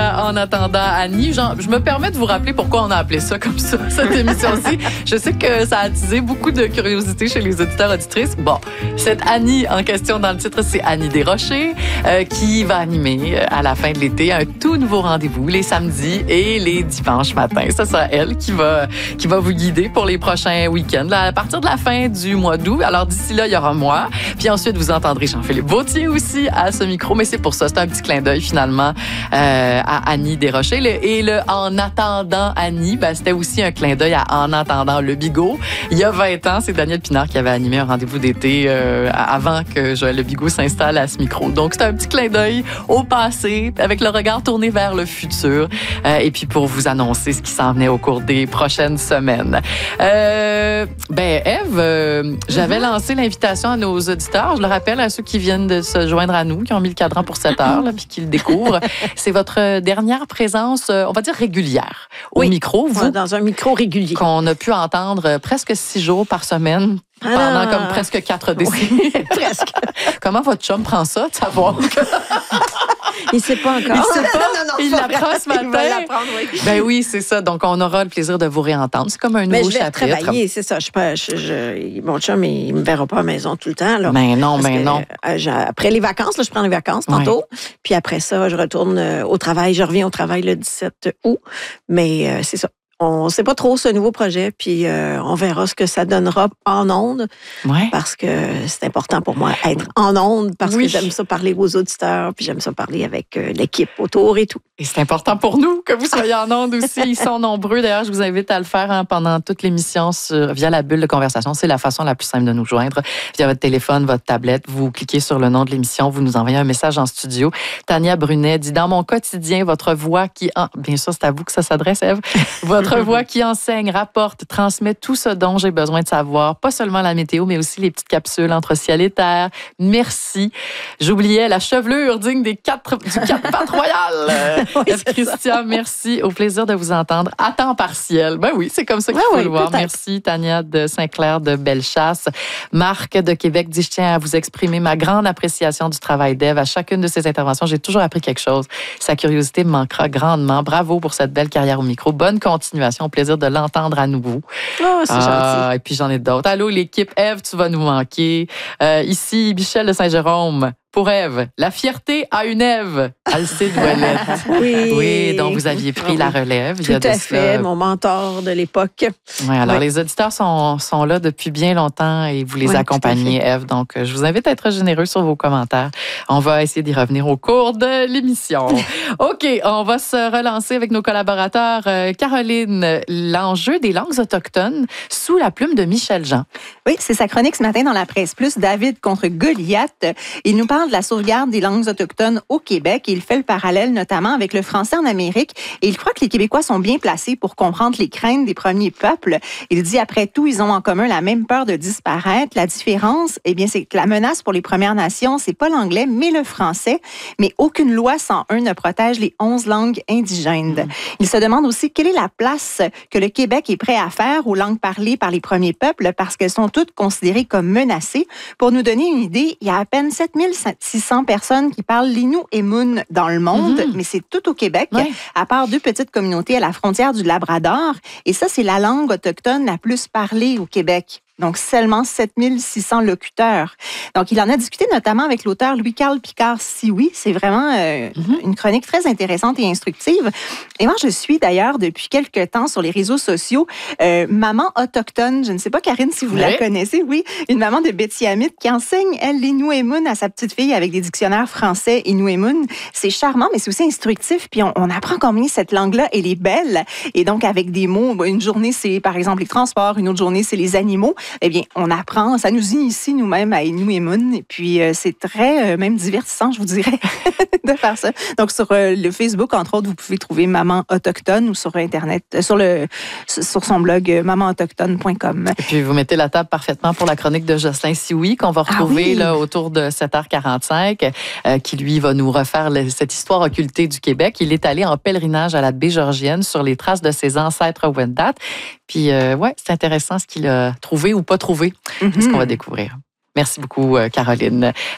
à En attendant Annie. Je me permets de vous rappeler pourquoi on a appelé ça comme ça, cette émission-ci. Je sais que ça a attisé beaucoup de curiosité chez les auditeurs auditrices. Bon, cette Annie en question dans le titre, c'est Annie Desrochers, qui va animer à la fin de l'été un tout nouveau rendez-vous les samedis et les dimanches matins. Ça sera elle qui va vous guider pour les prochains week-ends, là, à partir de la fin du mois d'août. Alors d'ici là, il y aura moi. Puis ensuite, vous entendrez Jean-Philippe Vauthier aussi à ce micro. Mais c'est pour ça, c'est un petit clin d'œil finalement à Annie Desrochers. Et le En attendant Annie, c'était aussi un clin d'œil à En attendant le Bigot. Il y a 20 ans, c'est Daniel Pinard qui avait animé un rendez-vous d'été avant que Joël Le Bigot s'installe à ce micro. Donc c'est un petit clin d'œil au passé, avec le regard tourné vers le futur. Et puis pour vous annoncer ce qui s'en venait au cours des prochaines semaines. Ève, j'avais lancé l'invitation à nos auditeurs. Je le rappelle à ceux qui viennent de se joindre à nous, qui ont mis le cadran pour 7 heures, là, puis qui le découvrent. C'est votre dernière présence, on va dire régulière, au micro. Vous, dans un micro régulier. Qu'on a pu entendre presque 6 jours par semaine. Pendant comme presque 4 décennies. Oui, presque. Comment votre chum prend ça, de savoir que... Il sait pas encore. Il sait pas. Il l'apprend ce matin. Il va l'apprendre, oui. Ben oui, c'est ça. Donc, on aura le plaisir de vous réentendre. C'est comme un nouveau chapitre. Je vais travailler, c'est ça. Mon chum, il me verra pas à la maison tout le temps. Là, non. Après les vacances, là, je prends les vacances tantôt. Puis après ça, je retourne au travail. Je reviens au travail le 17 août. Mais c'est ça. On ne sait pas trop ce nouveau projet, puis on verra ce que ça donnera en ondes, parce que c'est important pour moi être en ondes, parce que j'aime ça parler aux auditeurs, puis j'aime ça parler avec l'équipe autour et tout. Et c'est important pour nous que vous soyez en ondes aussi. Ils sont nombreux. D'ailleurs, je vous invite à le faire pendant toute l'émission via la bulle de conversation. C'est la façon la plus simple de nous joindre. Via votre téléphone, votre tablette, vous cliquez sur le nom de l'émission, vous nous envoyez un message en studio. Tania Brunet dit « Dans mon quotidien, votre voix qui... » Bien sûr, c'est à vous que ça s'adresse, Ève. Votre voix qui enseigne, rapporte, transmet tout ce dont j'ai besoin de savoir. Pas seulement la météo, mais aussi les petites capsules entre ciel et terre. Merci. J'oubliais la chevelure digne du 4 pattes royales. Christian, merci. Au plaisir de vous entendre à temps partiel. Ben oui, c'est comme ça qu'il faut le voir. Peut-être. Merci, Tania de Saint-Clair de Bellechasse. Marc de Québec dit « Je tiens à vous exprimer ma grande appréciation du travail d'Ève. À chacune de ses interventions, j'ai toujours appris quelque chose. Sa curiosité me manquera grandement. Bravo pour cette belle carrière au micro. Bonne continuation. Au plaisir de l'entendre à nouveau. » Oh, c'est gentil. Et puis j'en ai d'autres. Allô, l'équipe. Ève, tu vas nous manquer. Ici, Michel de Saint-Jérôme. Pour Ève, la fierté a une Ève. Alcide Ouellette. Oui, dont vous aviez pris la relève. Tout à fait, mon mentor de l'époque. Oui, alors les auditeurs sont là depuis bien longtemps et vous les accompagnez, Ève. Donc, je vous invite à être généreux sur vos commentaires. On va essayer d'y revenir au cours de l'émission. OK, on va se relancer avec nos collaborateurs. Caroline, l'enjeu des langues autochtones sous la plume de Michel Jean. Oui, c'est sa chronique ce matin dans la presse plus. David contre Goliath. Il nous parle de la sauvegarde des langues autochtones au Québec. Il fait le parallèle notamment avec le français en Amérique. Et il croit que les Québécois sont bien placés pour comprendre les craintes des premiers peuples. Il dit, après tout, ils ont en commun la même peur de disparaître. La différence, c'est que la menace pour les Premières Nations, c'est pas l'anglais, mais le français. Mais aucune loi 101 ne protège les 11 langues indigènes. Il se demande aussi quelle est la place que le Québec est prêt à faire aux langues parlées par les premiers peuples parce qu'elles sont toutes considérées comme menacées. Pour nous donner une idée, il y a à peine 7600 personnes qui parlent l'Innu-Émoun dans le monde, mais c'est tout au Québec, à part 2 petites communautés à la frontière du Labrador. Et ça, c'est la langue autochtone la plus parlée au Québec. Donc, seulement 7600 locuteurs. Donc, il en a discuté notamment avec l'auteur Louis-Carl Picard-Sioui. C'est vraiment une chronique très intéressante et instructive. Et moi, je suis d'ailleurs depuis quelques temps sur les réseaux sociaux Maman autochtone. Je ne sais pas, Karine, si vous la connaissez. Oui, une maman de Bétiamite qui enseigne, elle, l'Innu-Émoun à sa petite fille avec des dictionnaires français Innu-Émoun. C'est charmant, mais c'est aussi instructif. Puis, on apprend combien cette langue-là, elle est belle. Et donc, avec des mots, une journée, c'est par exemple les transports. Une autre journée, c'est les animaux. Eh bien, on apprend, ça nous initie nous-mêmes à Innu-Émoun. Et puis, c'est très, même divertissant, je vous dirais, de faire ça. Donc, sur le Facebook, entre autres, vous pouvez trouver Maman Autochtone ou sur Internet, sur son blog mamanautochtone.com. Et puis, vous mettez la table parfaitement pour la chronique de Jocelyn Sioui, qu'on va retrouver là, autour de 7h45, qui, lui, va nous refaire cette histoire occultée du Québec. Il est allé en pèlerinage à la baie Georgienne sur les traces de ses ancêtres Wendat. Puis, c'est intéressant ce qu'il a trouvé ou pas trouvé. C'est ce qu'on va découvrir. Merci beaucoup, Caroline.